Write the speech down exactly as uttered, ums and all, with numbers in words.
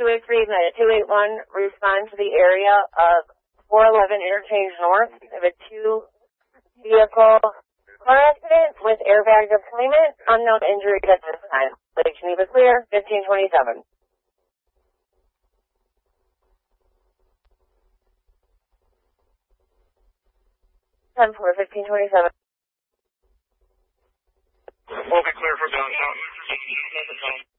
two eight three, United two eight one, respond to the area of four eleven Interchange North. We have a two vehicle car accident with airbag deployment, unknown injuries at this time. Lake Geneva clear, fifteen twenty-seven. ten four, fifteen twenty-seven. We'll be clear for downtown.